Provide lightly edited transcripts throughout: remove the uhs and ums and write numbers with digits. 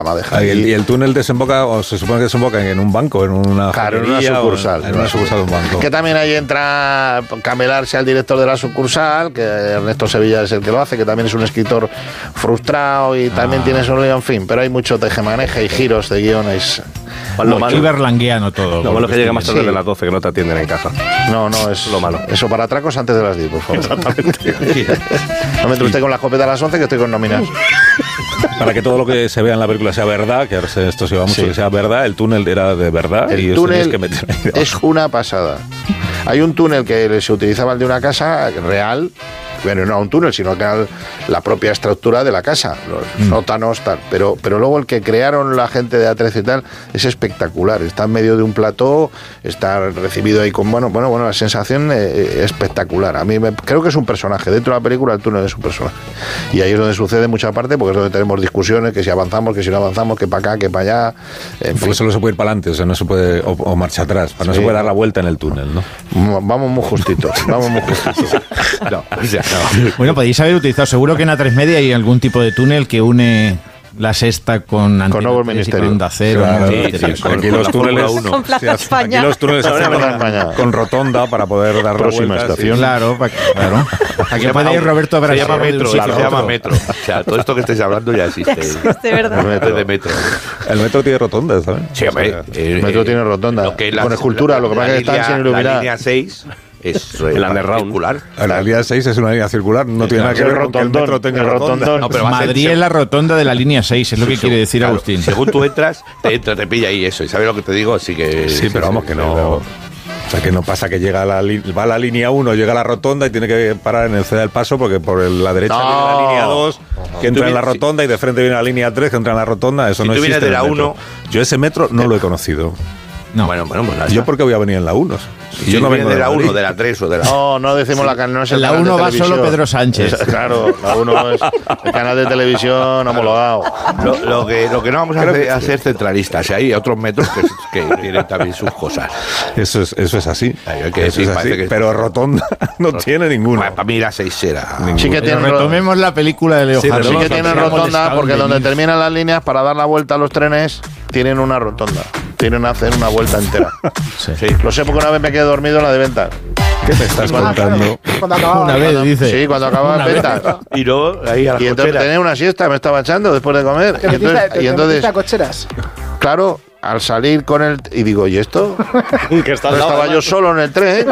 Y el túnel desemboca, o se supone que desemboca en un banco, en una sucursal. En una sucursal de un banco. Que también ahí entra Camelarse al director de la sucursal, que Ernesto Sevilla es el que lo hace, que también es un escritor frustrado y también tiene su lío, en fin. Pero hay mucho tejemaneje y giros de guiones. Muy berlanguiano todo. Lo malo es que llega más tarde de las 12, que no te atienden en casa. No, es lo malo. Eso para atracos antes de las 10, por favor. Exactamente. No me entre usted con la escopeta a las 11, que estoy con nóminas. Para que todo lo que se vea en la película sea verdad, que ahora esto se va mucho, que sea verdad, el túnel era de verdad. El túnel es una pasada. Hay un túnel que se utilizaba el de una casa real, bueno, no un túnel, sino que era la propia estructura de la casa, los sótanos, tal. Pero luego el que crearon la gente de A13 y tal es espectacular. Está en medio de un plató, está recibido ahí con, bueno, la sensación espectacular. A mí creo que es un personaje. Dentro de la película el túnel es un personaje. Y ahí es donde sucede mucha parte, porque es donde tenemos discusiones, que si avanzamos, que si no avanzamos, que para acá, que para allá. Porque solo se puede ir para adelante, o sea, no se puede, o marcha atrás, no se puede dar la vuelta en el túnel, ¿no? Vamos muy justitos, No, Bueno, podéis haber utilizado, seguro que en A3 Media hay algún tipo de túnel que une La Sexta con Nuevo Ministerio, Onda Cero. Claro, aquí los túneles con Plaza España. Aquí los túneles con rotonda para poder dar próxima la vuelta. estación. Claro. Aquí puede ir Roberto Se Brasero. llama metro, se llama metro. O sea, todo esto que estáis hablando ya existe. De verdad. De metro. El metro tiene rotonda, ¿sabes? Sí, hombre. El metro tiene rotonda. Con escultura, lo que pasa es que están sin iluminar. La línea 6 es el underground circular. La línea 6 es una línea circular, no tiene nada que ver con que el metro tenga rotonda. No, pero Madrid es la rotonda de la línea 6, es lo que quiere decir claro, Agustín. Según tú entras, te pilla ahí eso. ¿Y sabes lo que te digo? Así que... Sí, pero vamos, que no... O sea, que no pasa que va a la línea 1, llega a la rotonda y tiene que parar en el Ceda del Paso, porque por la derecha viene la línea 2, que entra en la rotonda, y de frente viene la línea 3, que entra en la rotonda. Eso no existe. Si tú vienes de la 1... Yo ese metro no lo he conocido. No. Bueno, pues ¿Yo por qué voy a venir en la 1? Si yo no vengo de la 1, de la 3 o de la... No decimos la canal, no es el la canal 1 de va televisión. solo Pedro Sánchez. Claro, la 1 es el canal de televisión homologado. Lo que no vamos a hacer centralistas. Y hay otros metros que tienen también sus cosas. Eso es así. Hay que decir, así, que... pero rotonda no tiene ninguna. Para mí la 6 era... Sí que tienen retomemos la película de Leo Harlem. Sí que tienen rotonda, porque donde terminan las líneas, para dar la vuelta a los trenes, tienen una rotonda. Tienen que hacer una vuelta entera. Sí. Lo sé porque una vez me quedé dormido en la de Ventas. ¿Qué me estás contando? Cuando acababa. Una vez, dice. Sí, cuando acababa en Ventas. Y luego ahí a la Y entonces tenía una siesta, me estaba echando después de comer. Y entonces a cocheras. claro, al salir con el... Y digo, ¿y esto? que Estaba yo solo en el tren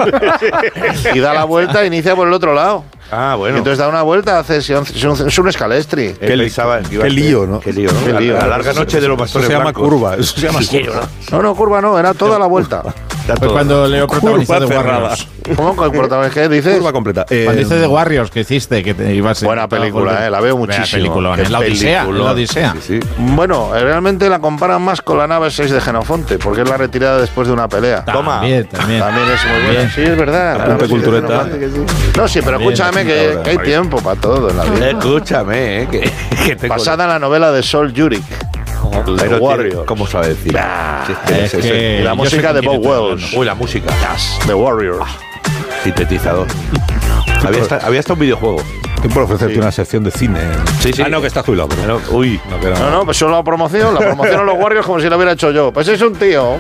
y da la vuelta e inicia por el otro lado. Ah, bueno. Y entonces da una vuelta, es un escalestri. Qué lío, ¿no? Qué lío, ¿no? Qué lío. La larga noche de los Eso pastores se llama blancos. curva. Eso se llama curva. No, curva no, era toda la vuelta. Fue cuando Leo protagonizó Curva The cerrada. Warriors. ¿Cómo con el protagonista? ¿Qué dices? Curva completa. Cuando dice The Warriors, que hiciste, que te ibas... Buena película, la veo muchísimo. Película, en la Odisea. En la Odisea. Sí. Bueno, realmente la comparan más con la nave 6 de Genofonte, porque es la retirada después de una pelea. También. También es muy buena. Sí, es verdad. Apunte cultureta. No, sí, pero escúchame que hay tiempo para todo en la vida. Escúchame, que tengo... Basada en la novela de Sol Yurik. The Warrior. ¿Cómo sabe decir? Es que Y la yo música sé de con Bob quién estoy Wells. hablando. Uy, la música. The Warrior. Sintetizador. Había hasta un videojuego. Estoy por ofrecerte una sección de cine. Sí. Ah, no, que está jubilado. Pero... Uy. No, pues solo la promoción a los Warriors como si lo hubiera hecho yo. Pues es un tío.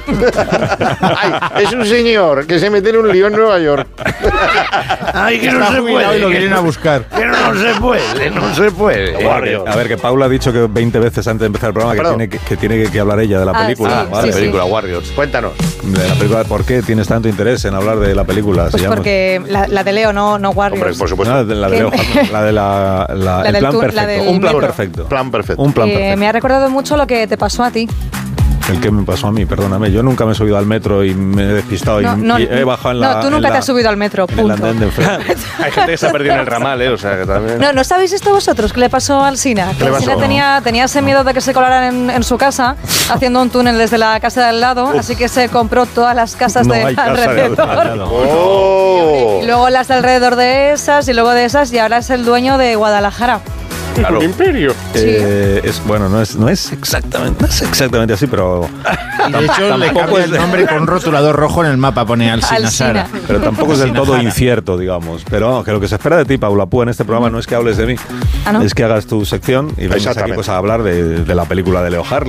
Ay, es un señor que se mete en un lío en Nueva York. Ay, que Está jubilado y lo vienen a buscar. Que no se puede. A ver, que Paula ha dicho que 20 veces antes de empezar el programa que tiene que hablar ella de la película. sí, Vale. sí. Película Warriors. Cuéntanos. De la película, ¿por qué tienes tanto interés en hablar de la película? Pues porque la de Leo, no Warriors. Hombre, por supuesto. No, la de Leo Harlem, la de el del plan tour, perfecto. la del Un plan metro. perfecto. Plan perfecto. Un plan perfecto. Me ha recordado mucho lo que te pasó a ti. El que me pasó a mí, perdóname. Yo nunca me he subido al metro y me he despistado y he bajado en la... No, tú nunca te has subido al metro, en el punto. andén de enfrente. Hay gente que se ha perdido en el ramal, o sea, que también... ¿No sabéis esto vosotros? ¿Qué le pasó al Sina? Que le el Sina pasó? tenía ese miedo de que se colaran en su casa, haciendo un túnel desde la casa de al lado, así que se compró todas las casas No de hay casa de alrededor. al lado. ¡Oh! Y luego las de alrededor de esas, y luego de esas, y ahora es el dueño de Guadalajara. Claro. Un imperio. Sí. No es exactamente así, pero Y de hecho le cambia el nombre con un rotulador rojo en el mapa, pone Alsina Sara. pero tampoco es del Alsina todo Jara. incierto, digamos. Pero que lo que se espera de ti, Paula Púa, en este programa no es que hables de mí, ¿Ah, no? es que hagas tu sección y vengas aquí Exactamente. pues, a hablar de la película de Leo Harley.